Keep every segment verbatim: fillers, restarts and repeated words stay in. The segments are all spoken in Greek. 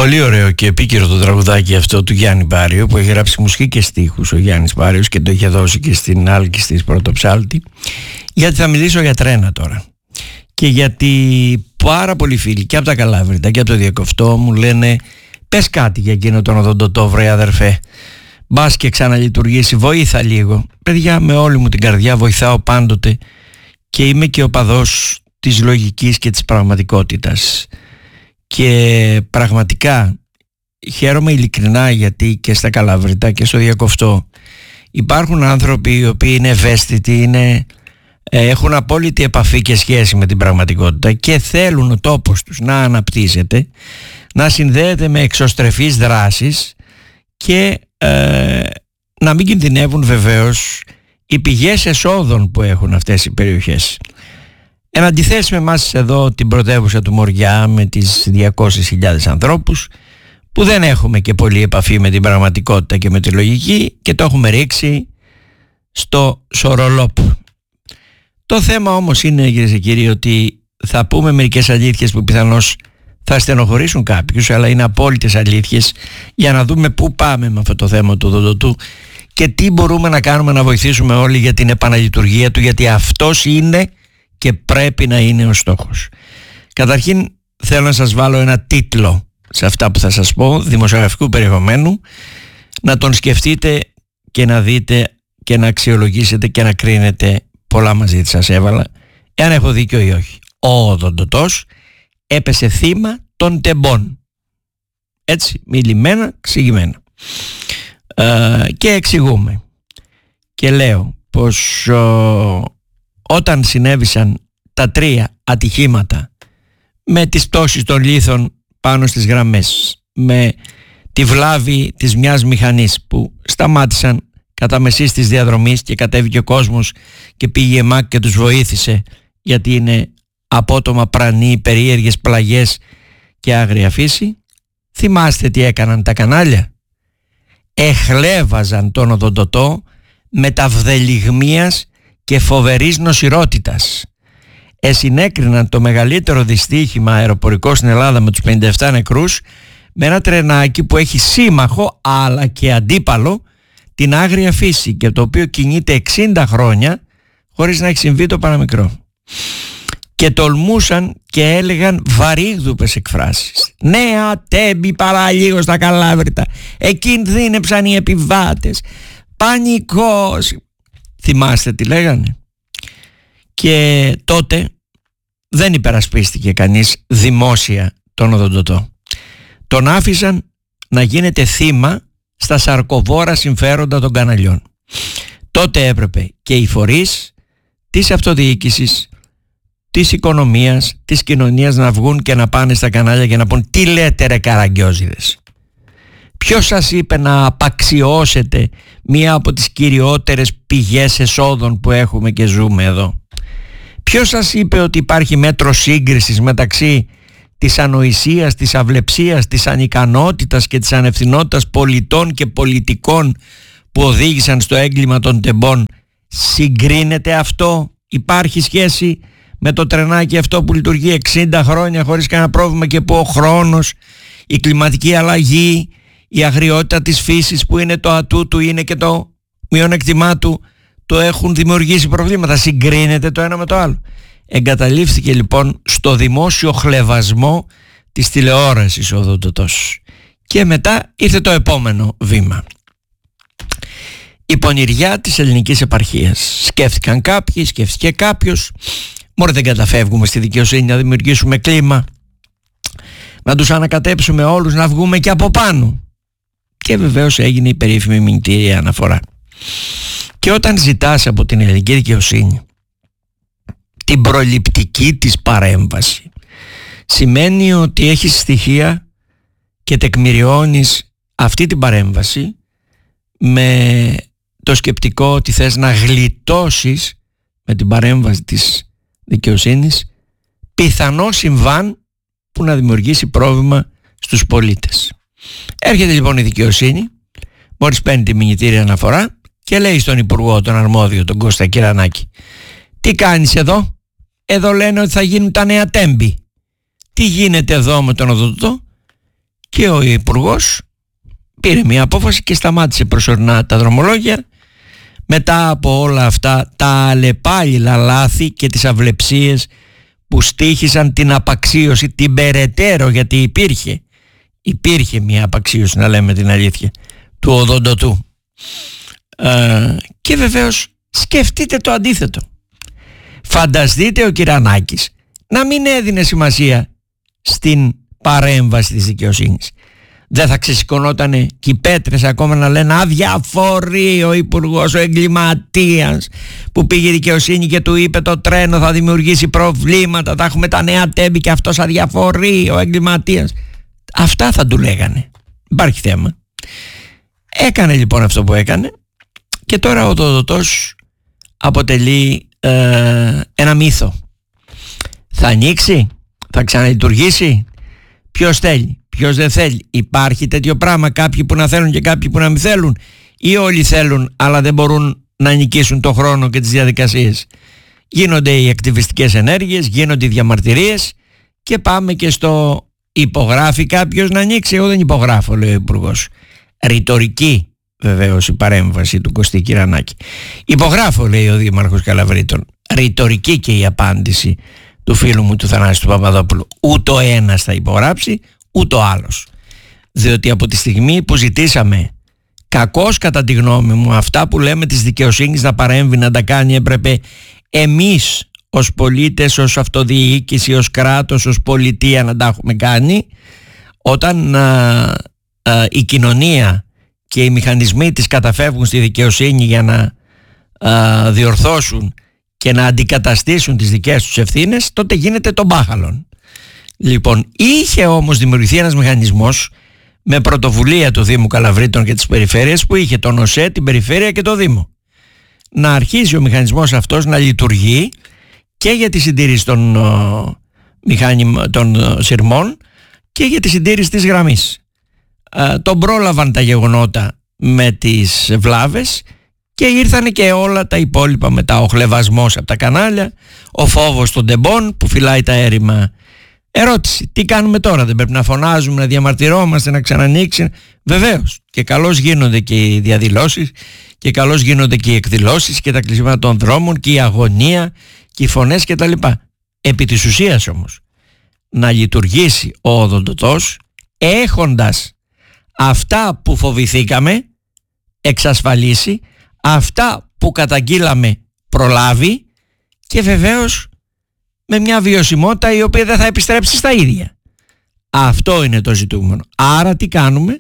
Πολύ ωραίο και επίκαιρο το τραγουδάκι αυτό του Γιάννη Μπάριο, που έχει γράψει μουσική και στίχους ο Γιάννης Μπάριος και το είχε δώσει και στην Άλκη της Πρωτοψάλτη. Γιατί θα μιλήσω για τρένα τώρα. Και γιατί πάρα πολλοί φίλοι και από τα Καλάβρητα και από το Διακοφτό μου λένε, πες κάτι για εκείνο τον οδοντοτό, βρε αδερφέ. Μπας και ξαναλειτουργήσει, βοήθα λίγο. Παιδιά, με όλη μου την καρδιά βοηθάω πάντοτε και είμαι και οπαδός της λογικής και της πραγματικότητας. Και πραγματικά χαίρομαι ειλικρινά, γιατί και στα Καλαβρητά και στο Διακοφτό υπάρχουν άνθρωποι οι οποίοι είναι ευαίσθητοι, είναι, έχουν απόλυτη επαφή και σχέση με την πραγματικότητα και θέλουν ο τόπος τους να αναπτύσσεται, να συνδέεται με εξωστρεφείς δράσεις και ε, να μην κινδυνεύουν βεβαίως οι πηγές εσόδων που έχουν αυτές οι περιοχές. Εν αντιθέσει με εμάς εδώ την πρωτεύουσα του Μοριά με τις διακόσιες χιλιάδες ανθρώπους που δεν έχουμε και πολύ επαφή με την πραγματικότητα και με τη λογική και το έχουμε ρίξει στο σορολόπ. Το θέμα όμως είναι, κυρίες και κύριοι, ότι θα πούμε μερικές αλήθειες που πιθανώς θα στενοχωρήσουν κάποιους, αλλά είναι απόλυτες αλήθειες, για να δούμε πού πάμε με αυτό το θέμα του οδοντοτού και τι μπορούμε να κάνουμε να βοηθήσουμε όλοι για την επαναλειτουργία του, γιατί αυτός είναι και πρέπει να είναι ο στόχος. Καταρχήν θέλω να σας βάλω ένα τίτλο σε αυτά που θα σας πω, δημοσιογραφικού περιεχομένου, να τον σκεφτείτε και να δείτε και να αξιολογήσετε και να κρίνετε. Πολλά μαζί σας έβαλα, εάν έχω δίκιο ή όχι. Ο οδοντοτός έπεσε θύμα των τεμπών. Έτσι, μιλημένα, εξηγημένα. Ε, και εξηγούμε. Και λέω πως ο, όταν συνέβησαν τα τρία ατυχήματα με τις πτώσεις των λίθων πάνω στις γραμμές, με τη βλάβη της μιας μηχανής που σταμάτησαν κατά μεσής της διαδρομής και κατέβηκε ο κόσμος και πήγε η ΕΜΑΚ και τους βοήθησε, γιατί είναι απότομα πρανοί, περίεργες πλαγιές και άγρια φύση. Θυμάστε τι έκαναν τα κανάλια? Εχλέβαζαν τον οδοντοτό με τα βδελιγμίας και φοβερής νοσηρότητας. Εσυνέκριναν το μεγαλύτερο δυστύχημα αεροπορικό στην Ελλάδα με τους πενήντα επτά νεκρούς με ένα τρενάκι που έχει σύμμαχο αλλά και αντίπαλο την άγρια φύση και το οποίο κινείται εξήντα χρόνια χωρίς να έχει συμβεί το παραμικρό. Και τολμούσαν και έλεγαν βαρύγδουπες εκφράσεις. Νέα τέμπη παραλίγο στα Καλάβρητα, εκινδύνεψαν οι επιβάτες, πανικός. Θυμάστε τι λέγανε? Και τότε δεν υπερασπίστηκε κανείς δημόσια τον οδοντοτό. Τον άφησαν να γίνεται θύμα στα σαρκοβόρα συμφέροντα των καναλιών. Τότε έπρεπε και οι φορείς της αυτοδιοίκησης, της οικονομίας, της κοινωνίας να βγουν και να πάνε στα κανάλια και να πούν, τι λέτε ρε καραγκιόζιδες? Ποιος σας είπε να απαξιώσετε μία από τις κυριότερες πηγές εσόδων που έχουμε και ζούμε εδώ? Ποιος σας είπε ότι υπάρχει μέτρο σύγκρισης μεταξύ της ανοησίας, της αυλεψίας, της ανικανότητας και της ανευθυνότητας πολιτών και πολιτικών που οδήγησαν στο έγκλημα των τεμπών? Συγκρίνεται αυτό? Υπάρχει σχέση με το τρενάκι αυτό που λειτουργεί εξήντα χρόνια χωρίς κανένα πρόβλημα και που ο χρόνος, η κλιματική αλλαγή, η αγριότητα της φύσης που είναι το ατού του, είναι και το μειονέκτημά του, το έχουν δημιουργήσει προβλήματα? Συγκρίνεται το ένα με το άλλο? Εγκαταλείφθηκε λοιπόν στο δημόσιο χλευασμό της τηλεόρασης ο οδοντοτός. Και μετά ήρθε το επόμενο βήμα. Η πονηριά της ελληνικής επαρχίας. Σκέφτηκαν κάποιοι, σκέφτηκε κάποιος, μωρέ δεν καταφεύγουμε στη δικαιοσύνη να δημιουργήσουμε κλίμα, να τους ανακατέψουμε όλους, να βγούμε και από πάνω. Και βεβαίως έγινε η περίφημη μηνυτήρια αναφορά. Και όταν ζητάς από την ελληνική δικαιοσύνη την προληπτική της παρέμβαση, σημαίνει ότι έχεις στοιχεία και τεκμηριώνεις αυτή την παρέμβαση με το σκεπτικό ότι θες να γλιτώσεις με την παρέμβαση της δικαιοσύνης πιθανό συμβάν που να δημιουργήσει πρόβλημα στους πολίτες. Έρχεται λοιπόν η δικαιοσύνη, μόλις παίρνει τη μηνυτήρια αναφορά και λέει στον Υπουργό, τον αρμόδιο, τον Κώστα Κυρανάκη, τι κάνεις εδώ? Εδώ λένε ότι θα γίνουν τα νέα τέμπη. Τι γίνεται εδώ με τον οδοντοτό? Και ο Υπουργός πήρε μια απόφαση και σταμάτησε προσωρινά τα δρομολόγια μετά από όλα αυτά τα αλλεπάλληλα λάθη και τις αυλεψίες που στοίχησαν την απαξίωση, την περαιτέρω, γιατί υπήρχε υπήρχε μια απαξίωση, να λέμε την αλήθεια, του οδοντοτού. Ε, και βεβαίως σκεφτείτε το αντίθετο. Φανταστείτε ο Κυρανάκης να μην έδινε σημασία στην παρέμβαση της δικαιοσύνης. Δεν θα ξεσηκωνότανε και οι πέτρες ακόμα να λένε αδιαφορεί ο υπουργός, ο εγκληματίας που πήγε η δικαιοσύνη και του είπε το τρένο θα δημιουργήσει προβλήματα, θα έχουμε τα νέα τέμπη και αυτός αδιαφορεί ο εγκληματίας. Αυτά θα του λέγανε. Υπάρχει θέμα. Έκανε λοιπόν αυτό που έκανε και τώρα ο οδοντοτός αποτελεί ε, ένα μύθο. Θα ανοίξει, θα ξαναλειτουργήσει, ποιος θέλει, ποιος δεν θέλει, υπάρχει τέτοιο πράγμα, κάποιοι που να θέλουν και κάποιοι που να μην θέλουν, ή όλοι θέλουν αλλά δεν μπορούν να νικήσουν το χρόνο και τις διαδικασίες. Γίνονται οι ακτιβιστικές ενέργειες, γίνονται οι διαμαρτυρίες και πάμε και στο υπογράφει κάποιος να ανοίξει. Εγώ δεν υπογράφω, λέει ο Υπουργός. Ρητορική βεβαίως η παρέμβαση του Κωστή Κυρανάκη. Υπογράφω, λέει ο Δήμαρχος Καλαβρίτων. Ρητορική και η απάντηση του φίλου μου του Θανάση του Παπαδόπουλου. Ούτε ο ένας θα υπογράψει, ούτε ο άλλος. Διότι από τη στιγμή που ζητήσαμε, κακώς κατά τη γνώμη μου, αυτά που λέμε της δικαιοσύνης να παρέμβει, να τα κάνει, έπρεπε εμείς ως πολίτες, ως αυτοδιοίκηση, ως κράτος, ως πολιτεία να τα έχουμε κάνει. Όταν α, α, η κοινωνία και οι μηχανισμοί της καταφεύγουν στη δικαιοσύνη για να α, διορθώσουν και να αντικαταστήσουν τις δικές τους ευθύνες, τότε γίνεται το μπάχαλον. Λοιπόν, είχε όμως δημιουργηθεί ένας μηχανισμός με πρωτοβουλία του Δήμου Καλαβρίτων και της Περιφέρειας, που είχε τον ΟΣΕ, την Περιφέρεια και το Δήμο. Να αρχίσει ο μηχανισμός αυτός να λειτουργεί και για τη συντήρηση των, ο, μηχάνημα, των σειρμών και για τη συντήρηση της γραμμής. Ε, τον πρόλαβαν τα γεγονότα με τις βλάβες και ήρθανε και όλα τα υπόλοιπα μετά. Ο χλευασμός από τα κανάλια, ο φόβος των τεμπών που φυλάει τα έρημα. Ερώτηση, τι κάνουμε τώρα, δεν πρέπει να φωνάζουμε, να διαμαρτυρόμαστε, να ξανανοίξει? Βεβαίως, και καλώς γίνονται και οι διαδηλώσεις και καλώς γίνονται και οι εκδηλώσεις και τα κλεισίματα των δρόμων και η αγωνία και οι φωνές και τα λοιπά. Επί της ουσίας όμως, να λειτουργήσει ο οδοντοτός έχοντας αυτά που φοβηθήκαμε εξασφαλίσει, αυτά που καταγγείλαμε προλάβει και βεβαίως με μια βιωσιμότητα η οποία δεν θα επιστρέψει στα ίδια. Αυτό είναι το ζητούμενο. Άρα τι κάνουμε?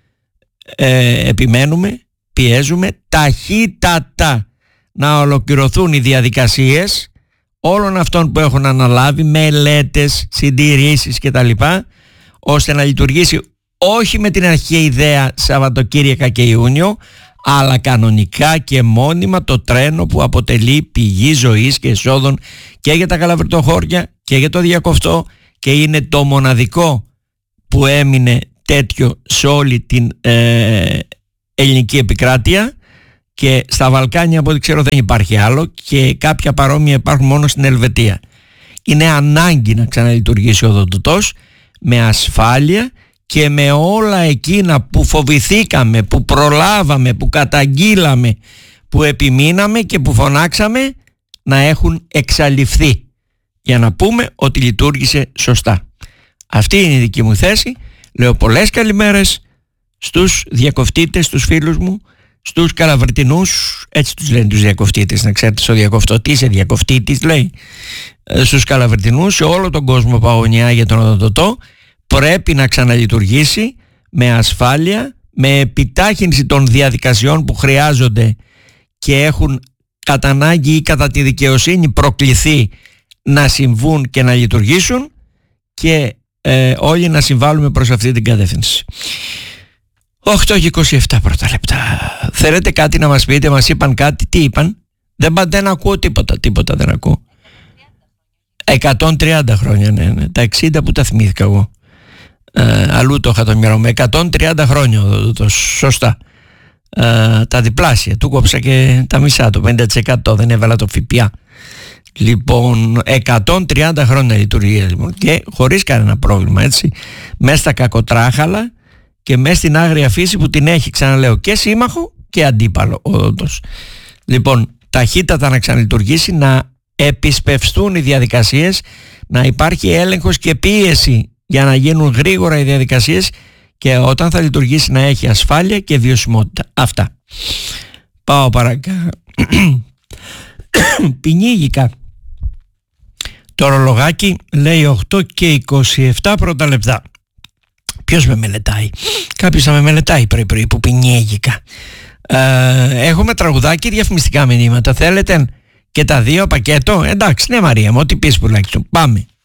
Ε, επιμένουμε, πιέζουμε ταχύτατα να ολοκληρωθούν οι διαδικασίες όλων αυτών που έχουν αναλάβει, μελέτες, συντηρήσεις κτλ, ώστε να λειτουργήσει όχι με την αρχαία ιδέα Σαββατοκύριακα και Ιούνιο, αλλά κανονικά και μόνιμα το τρένο που αποτελεί πηγή ζωής και εσόδων και για τα Καλαβριτοχώρια και για το Διακοφτό, και είναι το μοναδικό που έμεινε τέτοιο σε όλη την ε, ελληνική επικράτεια, και στα Βαλκάνια από ό,τι ξέρω δεν υπάρχει άλλο, και κάποια παρόμοια υπάρχουν μόνο στην Ελβετία. Είναι ανάγκη να ξαναλειτουργήσει ο οδοντοτός με ασφάλεια και με όλα εκείνα που φοβηθήκαμε, που προλάβαμε, που καταγγείλαμε, που επιμείναμε και που φωνάξαμε να έχουν εξαλειφθεί, για να πούμε ότι λειτουργήσε σωστά. Αυτή είναι η δική μου θέση. Λέω πολλές καλημέρες στους διακοφτίτες, στους φίλους μου, στους Καλαβριτινούς, έτσι τους λένε τους διακοφτίτες, να ξέρετε στο Διακοφτό τι είσαι διακοφτίτης λέει, στους Καλαβριτινούς, σε όλο τον κόσμο παγωνιά για τον οδοντοτό. Πρέπει να ξαναλειτουργήσει με ασφάλεια, με επιτάχυνση των διαδικασιών που χρειάζονται και έχουν κατά ανάγκη ή κατά τη δικαιοσύνη προκληθεί να συμβούν και να λειτουργήσουν, και ε, όλοι να συμβάλλουμε προς αυτή την κατεύθυνση. οκτώ και είκοσι επτά πρώτα λεπτά. Θέλετε κάτι να μας πείτε? Μας είπαν κάτι? Τι είπαν? Δεν, δεν ακούω τίποτα, τίποτα δεν ακούω. εκατόν τριάντα χρόνια, ναι, ναι. Τα εξήντα που τα θυμήθηκα εγώ. Ε, αλλού το είχα το μυαλό μου. εκατόν τριάντα χρόνια το, το, σωστά. Ε, τα διπλάσια. Του κόψα και τα μισά, το πενήντα τοις εκατό. Δεν έβαλα το ΦΠΑ. Λοιπόν, εκατόν τριάντα χρόνια λειτουργία λοιπόν, και χωρίς κανένα πρόβλημα, έτσι, μέσα στα κακοτράχαλα και μέσα στην άγρια φύση που την έχει, ξαναλέω, και σύμμαχο και αντίπαλο όντως. Λοιπόν, ταχύτατα να ξαναλειτουργήσει, να επισπευστούν οι διαδικασίες, να υπάρχει έλεγχος και πίεση για να γίνουν γρήγορα οι διαδικασίες, και όταν θα λειτουργήσει να έχει ασφάλεια και βιωσιμότητα. Αυτά. Πάω παρακάτω. Πινίγικα. Το ορολογάκι λέει οκτώ και είκοσι επτά πρώτα λεπτά. Ποιος με μελετάει? Κάποιος θα με μελετάει πρωί πρωί που πινίγικα. Ε, έχουμε τραγουδάκι, διαφημιστικά μηνύματα. Θέλετε και τα δύο πακέτο? Εντάξει, ναι Μαρία μου, ό,τι πεις πουλάκι σου. Πάμε.